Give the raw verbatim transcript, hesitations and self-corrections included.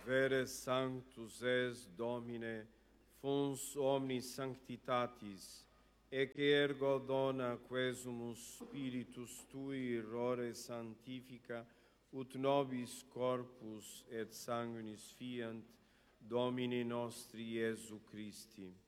Vere sanctus es Domine, fons omnis sanctitatis, ec ergo dona quesumus Spiritus Tui irrore sanctifica, ut nobis corpus et sanguinis fiant Domini nostri Iesu Christi.